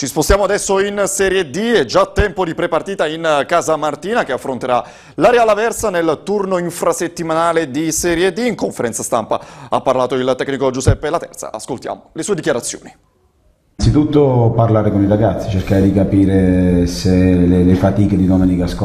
Ci spostiamo adesso in Serie D, è già tempo di prepartita in Casa Martina che affronterà la Real Aversa nel turno infrasettimanale di Serie D. In conferenza stampa ha parlato il tecnico Giuseppe Laterza, ascoltiamo le sue dichiarazioni. Innanzitutto parlare con i ragazzi, cercare di capire se le fatiche di domenica scorsa